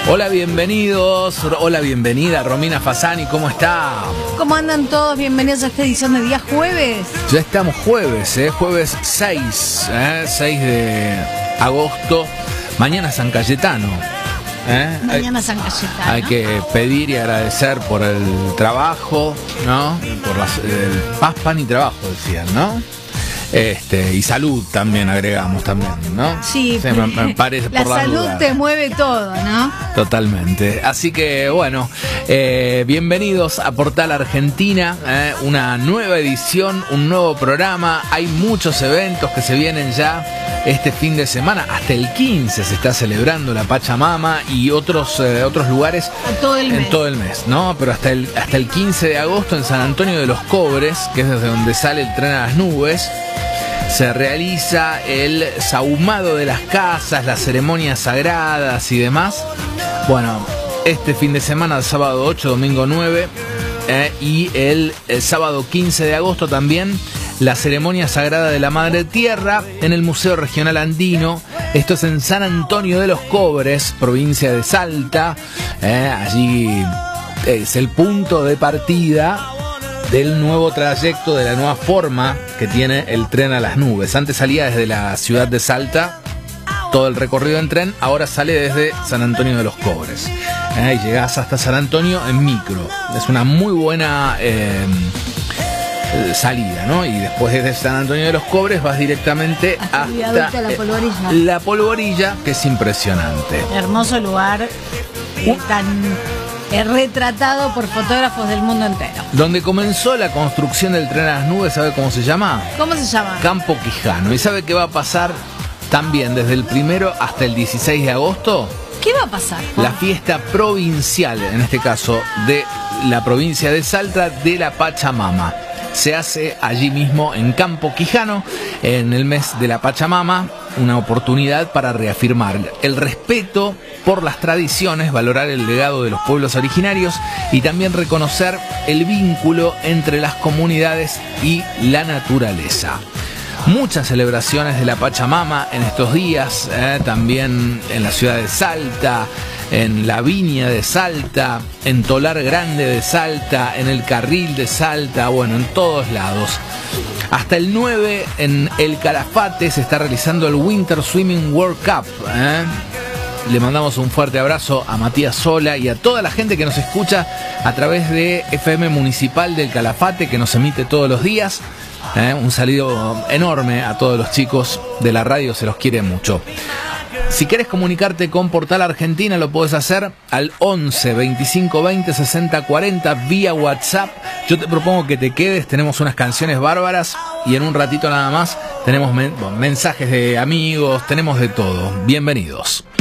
Hola, bienvenidos. Hola, bienvenida Romina Fasani, ¿cómo está? ¿Cómo andan todos? Bienvenidos a esta edición de día jueves. Ya estamos jueves, jueves 6 de agosto. Mañana San Cayetano. Mañana San Cayetano. Hay que pedir y agradecer por el trabajo, ¿no? Por el paz, pan y trabajo, decían, ¿no? Y salud también agregamos también, ¿no? Sí, me parece la por la salud duda. te mueve todo, ¿no? Totalmente. Así que bueno, bienvenidos a Portal Argentina, una nueva edición, un nuevo programa. Hay muchos eventos que se vienen ya este fin de semana. Hasta el 15 se está celebrando la Pachamama y otros lugares en todo el mes, ¿no? Pero hasta el 15 de agosto en San Antonio de los Cobres, que es desde donde sale el tren a las nubes, se realiza el sahumado de las casas, las ceremonias sagradas y demás. Bueno, este fin de semana, sábado 8, domingo 9 y el sábado 15 de agosto también, la ceremonia sagrada de la Madre Tierra en el Museo Regional Andino. Esto es en San Antonio de los Cobres, provincia de Salta. Allí es el punto de partida del nuevo trayecto, de la nueva forma que tiene el tren a las nubes. Antes salía desde la ciudad de Salta, todo el recorrido en tren, ahora sale desde San Antonio de los Cobres. Y llegás hasta San Antonio en micro. Es una muy buena salida, ¿no? Y después desde San Antonio de los Cobres vas directamente hasta la Polvorilla. La Polvorilla, que es impresionante. Hermoso lugar, tan retratado por fotógrafos del mundo entero. Donde comenzó la construcción del tren a las nubes, ¿sabe cómo se llama? ¿Cómo se llama? Campo Quijano. ¿Y sabe qué va a pasar también desde el 1 hasta el 16 de agosto? ¿Qué va a pasar? La fiesta provincial, en este caso de la provincia de Salta, de la Pachamama. Se hace allí mismo en Campo Quijano, en el mes de la Pachamama, una oportunidad para reafirmar el respeto por las tradiciones, valorar el legado de los pueblos originarios y también reconocer el vínculo entre las comunidades y la naturaleza. Muchas celebraciones de la Pachamama en estos días, también en la ciudad de Salta, en la Viña de Salta, en Tolar Grande de Salta, en el Carril de Salta, bueno, en todos lados. Hasta el 9 en el Calafate se está realizando el Winter Swimming World Cup. Le mandamos un fuerte abrazo a Matías Sola y a toda la gente que nos escucha a través de FM Municipal del Calafate, que nos emite todos los días. Un saludo enorme a todos los chicos de la radio, se los quiere mucho. Si quieres comunicarte con Portal Argentina, lo puedes hacer al 11 25 20 60 40 vía WhatsApp. Yo te propongo que te quedes, tenemos unas canciones bárbaras y en un ratito nada más tenemos mensajes de amigos, tenemos de todo. Bienvenidos.